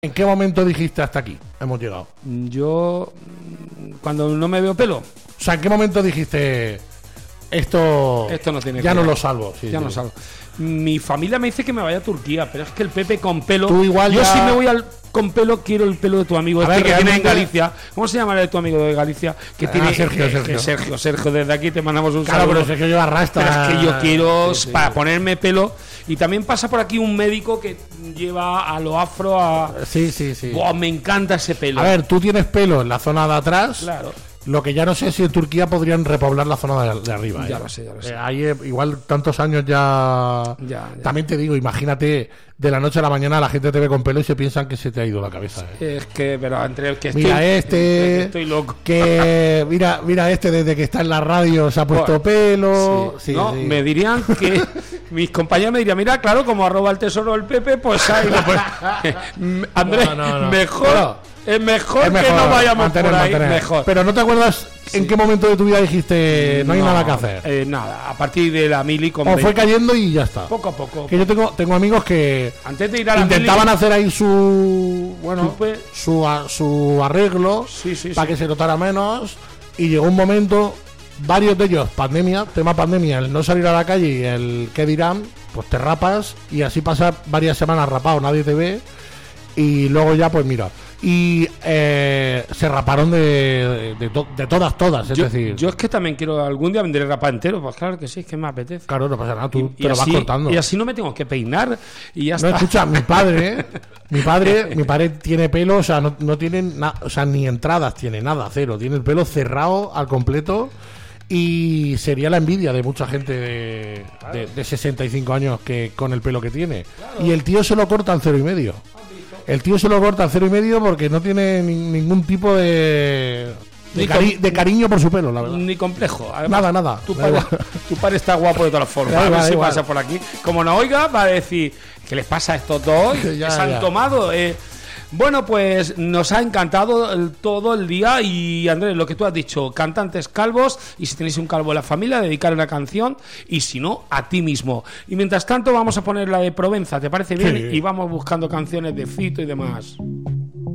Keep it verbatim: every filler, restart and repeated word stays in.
¿En qué momento dijiste hasta aquí? Hemos llegado. Yo, cuando no me veo pelo. O sea, ¿en qué momento dijiste esto? Esto no tiene ya que no ver. lo salvo. Sí, ya sí. no salvo. Mi familia me dice que me vaya a Turquía, pero es que el Pepe con pelo. Tú igual yo ya... si me voy al con pelo quiero el pelo de tu amigo A este ver, que tiene en realmente- Galicia. ¿Cómo se llama el de tu amigo de Galicia? Que Ah, tiene Sergio, eh, Sergio. eh, Sergio, Sergio, desde aquí te mandamos un Claro, saludo. pero Sergio lleva rasta. Pero es que yo quiero Sí, sí. para ponerme pelo. Y también pasa por aquí un médico que lleva a lo afro a. Sí, sí, sí. Buah, me encanta ese pelo. A ver, tú tienes pelo en la zona de atrás. Claro. Lo que ya no sé si en Turquía podrían repoblar la zona de, de arriba. Ya ¿eh? lo sé, ya lo sé. Eh, ahí, eh, igual tantos años ya... Ya, ya. También te digo, imagínate, de la noche a la mañana la gente te ve con pelo y se piensan que se te ha ido la cabeza. ¿eh? Es que, pero entre el que estoy. Mira entre este, que estoy loco. que mira, mira este desde que está en la radio se ha puesto Bueno, pelo. Sí. Sí, no, sí. me dirían que mis compañeros me dirían, mira, claro, como arroba el tesoro del Pepe, pues ahí lo pues, Andrés, No, no, no. mejor, Pero es mejor, Es mejor que no vayamos mantener, por ahí, mantener. mejor. Pero ¿no te acuerdas en qué momento de tu vida dijiste no hay nada que hacer? Eh, nada, a partir de la mili con O fue veinte cayendo y ya está. poco a poco. Que yo tengo tengo amigos que Antes de ir a la intentaban mili, hacer ahí su bueno Supe. su, a- su arreglo Sí, sí, para sí. que se notara menos y llegó un momento, varios de ellos, pandemia, tema pandemia, el no salir a la calle y el qué dirán, pues te rapas y así pasas varias semanas rapado, nadie te ve y luego ya pues mira y eh, se raparon de, de, de to- de todas todas, es yo, decir, yo es que también quiero algún día vender rapa entero, pues claro que sí, es que me apetece. claro, no pasa nada, tú Y te lo vas así, cortando. y así no me tengo que peinar y ya No, está. escucha, mi padre, mi padre, mi padre tiene pelo, o sea, no, no tiene nada, o sea, ni entradas tiene nada, cero, tiene el pelo cerrado al completo y sería la envidia de mucha gente de, de, de sesenta y cinco años que con el pelo que tiene. Y el tío se lo corta al cero y medio. El tío se lo corta al cero y medio porque no tiene ni- ningún tipo de de, Ni cari- com- de cariño por su pelo, la verdad. Ni complejo. Además, Nada, nada. Tu Da padre, igual. tu padre está guapo de todas formas. Da A ver igual, si da igual. pasa por aquí. Como no oiga, va a decir, ¿qué les pasa a estos dos? Ya, que se han ya. tomado. Eh, bueno, pues nos ha encantado el- todo el día. Y Andrés, lo que tú has dicho, cantantes calvos. Y si tenéis un calvo en la familia, dedicar una canción. Y si no, a ti mismo. Y mientras tanto, vamos a poner la de Provenza. ¿Te parece bien? Sí. Y vamos buscando canciones de Fito y demás.